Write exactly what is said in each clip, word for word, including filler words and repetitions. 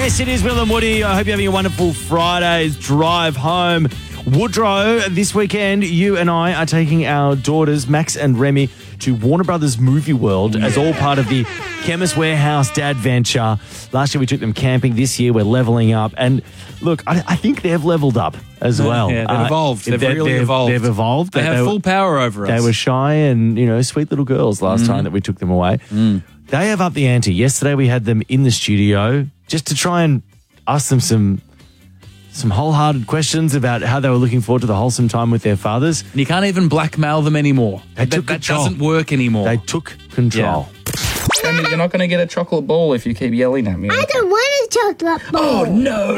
Yes, it is Will and Woody. I hope you're having a wonderful Friday's drive home. Woodrow, this weekend, you and I are taking our daughters, Max and Remy, to Warner Brothers Movie World as all part of the Chemist Warehouse Dad Venture. Last year we took them camping. This year we're leveling up. And look, I, I think they've leveled up as well. Yeah, they've evolved. They've they, really they've, evolved. They've evolved. They, they have they, full power over us. They were shy and, you know, sweet little girls last mm. time that we took them away. Mm. They have upped the ante. Yesterday we had them in the studio just to try and ask them some some wholehearted questions about how they were looking forward to the wholesome time with their fathers. And you can't even blackmail them anymore. They that, took that control. doesn't work anymore. They took control. Yeah. You're not going to get a chocolate ball if you keep yelling at me. I don't want a chocolate ball. Oh, no.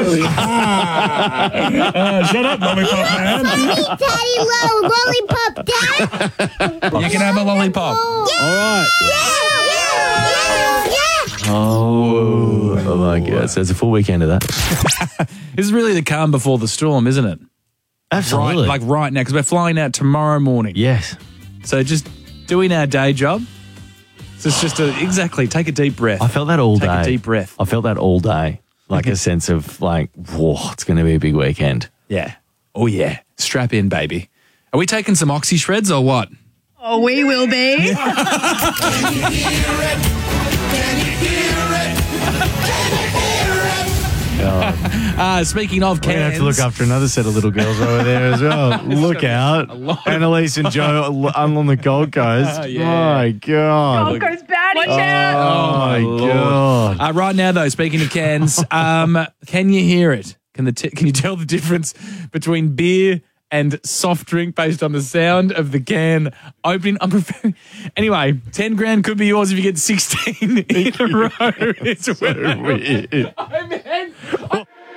uh, shut up, lollipop man. Daddy, low lollipop, Dad. You can have a lollipop. Yeah. All right. Yeah, yeah, yeah, yeah. Oh, oh my God. So it's a full weekend of that. This is really the calm before the storm, isn't it? Absolutely. Right, like right now, because we're flying out tomorrow morning. Yes. So just doing our day job. So it's just a, exactly, take a deep breath. I felt that all take day. Take a deep breath. I felt that all day. Like a sense of like, whoa, it's going to be a big weekend. Yeah. Oh, yeah. Strap in, baby. Are we taking some oxy shreds or what? Oh, we will be. Can you hear it? Can you hear it? Can you hear it? Uh, speaking of cans. We're going to have to look after another set of little girls over there as well. Look out. Annalise and Joe on the Gold Coast. Uh, yeah. My God. Gold Coast baddie. Watch Oh, out. Oh, my Lord. God. Uh, right now, though, speaking of cans, um, can you hear it? Can the t- can you tell the difference between beer and soft drink based on the sound of the can opening? I'm preferring. Anyway, ten grand could be yours if you get sixteen in a row. It's So weird. I'm